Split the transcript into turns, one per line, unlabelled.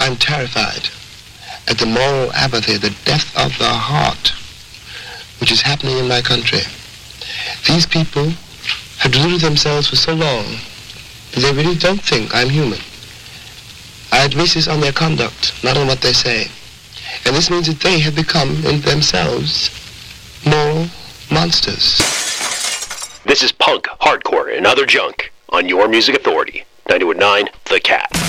I'm terrified at the moral apathy, the death of the heart, which is happening in my country. These people have deluded themselves for so long that they really don't think I'm human. I base this on their conduct, not on what they say. And this means that they have become, in themselves, moral monsters.
This is punk, hardcore, and other junk on Your Music Authority. 91.9 The Cat.